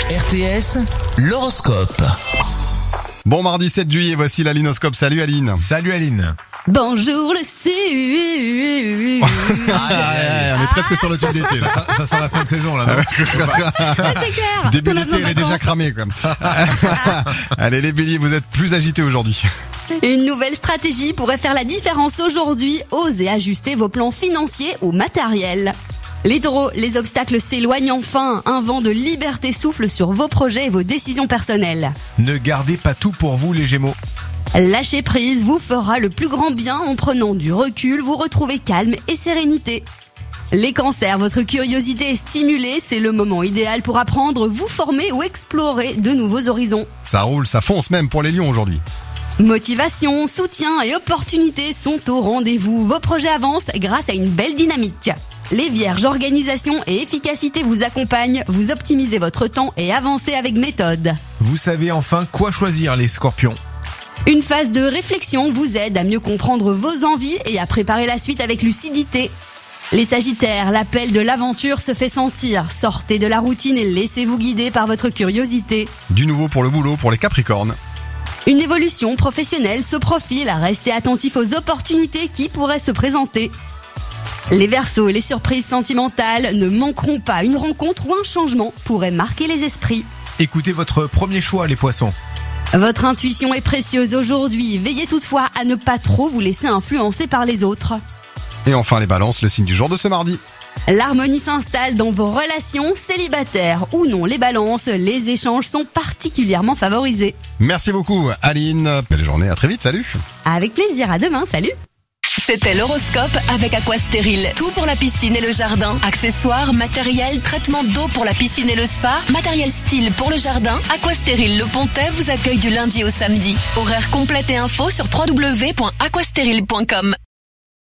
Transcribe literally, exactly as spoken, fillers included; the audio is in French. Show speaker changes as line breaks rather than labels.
R T S, l'horoscope.
Bon mardi sept juillet, voici la Linoscope. Salut Aline.
Salut Aline.
Bonjour le sud.
Ah, on est presque sur le tube d'été.
Ça, ça, ça sent la fin de saison là, non?
Ouais, c'est clair.
Début
On a
d'été,
besoin
elle est
de
déjà
vacances.
cramée quand même. Allez les béliers, vous êtes plus agités aujourd'hui.
Une nouvelle stratégie pourrait faire la différence aujourd'hui. Osez ajuster vos plans financiers ou matériels. Les taureaux, les obstacles s'éloignent enfin. Un vent de liberté souffle sur vos projets et vos décisions personnelles.
Ne gardez pas tout pour vous les Gémeaux.
Lâcher prise vous fera le plus grand bien en prenant du recul. Vous retrouvez calme et sérénité. Les cancers, votre curiosité est stimulée. C'est le moment idéal pour apprendre, vous former ou explorer de nouveaux horizons.
Ça roule, ça fonce même pour les lions aujourd'hui.
Motivation, soutien et opportunités sont au rendez-vous. Vos projets avancent grâce à une belle dynamique. Les vierges, organisation et efficacité vous accompagnent. Vous optimisez votre temps et avancez avec méthode.
Vous savez enfin quoi choisir les scorpions.
Une phase de réflexion vous aide à mieux comprendre vos envies et à préparer la suite avec lucidité. Les sagittaires, l'appel de l'aventure se fait sentir. Sortez de la routine et laissez-vous guider par votre curiosité.
Du nouveau pour le boulot pour les capricornes.
Une évolution professionnelle se profile. Restez attentif aux opportunités qui pourraient se présenter. Les Verseaux, les surprises sentimentales ne manqueront pas. Une rencontre ou un changement pourrait marquer les esprits.
Écoutez votre premier choix les poissons.
Votre intuition est précieuse aujourd'hui. Veillez toutefois à ne pas trop vous laisser influencer par les autres.
Et enfin les balances, le signe du jour de ce mardi.
L'harmonie s'installe dans vos relations, célibataires ou non les balances. Les échanges sont particulièrement favorisés.
Merci beaucoup Aline. Belle journée, à très vite, salut.
Avec plaisir, à demain, salut.
C'était l'horoscope avec Aquastérile. Tout pour la piscine et le jardin. Accessoires, matériel, traitement d'eau pour la piscine et le spa, matériel style pour le jardin. Aquastérile Le Pontet vous accueille du lundi au samedi. Horaire complet et info sur w w w point aquastérile point com.